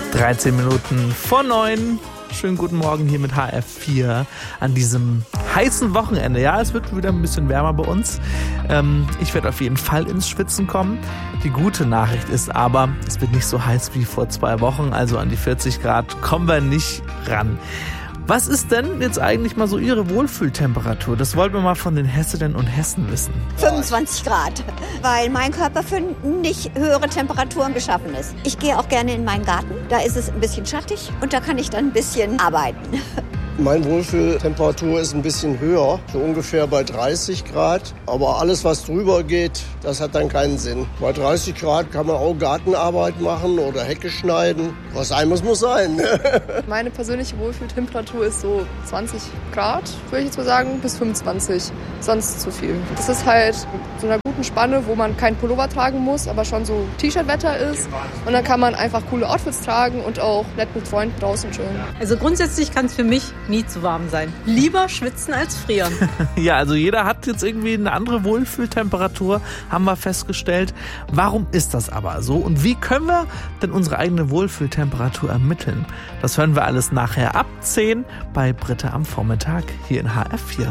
13 Minuten vor 9. Schönen guten Morgen hier mit HF4 an diesem heißen Wochenende. Ja, es wird wieder ein bisschen wärmer bei uns. Ich werde auf jeden Fall ins Schwitzen kommen. Die gute Nachricht ist aber, es wird nicht so heiß wie vor 2 Wochen. Also an die 40 Grad kommen wir nicht ran. Was ist denn jetzt eigentlich mal so Ihre Wohlfühltemperatur? Das wollten wir mal von den Hessinnen und Hessen wissen. 25 Grad, weil mein Körper für nicht höhere Temperaturen geschaffen ist. Ich gehe auch gerne in meinen Garten, da ist es ein bisschen schattig und da kann ich dann ein bisschen arbeiten. Meine Wohlfühltemperatur ist ein bisschen höher, so ungefähr bei 30 Grad. Aber alles, was drüber geht, das hat dann keinen Sinn. Bei 30 Grad kann man auch Gartenarbeit machen oder Hecke schneiden. Was sein muss, muss sein. Meine persönliche Wohlfühltemperatur ist so 20 Grad, würde ich jetzt mal sagen, bis 25. Sonst zu viel. Das ist halt so einer guten Spanne, wo man keinen Pullover tragen muss, aber schon so T-Shirt-Wetter ist. Und dann kann man einfach coole Outfits tragen und auch nett mit Freunden draußen chillen. Also grundsätzlich kann es für mich nie zu warm sein. Lieber schwitzen als frieren. Ja, also jeder hat jetzt irgendwie eine andere Wohlfühltemperatur, haben wir festgestellt. Warum ist das aber so? Und wie können wir denn unsere eigene Wohlfühltemperatur ermitteln? Das hören wir alles nachher ab 10 bei Britta am Vormittag hier in HF4.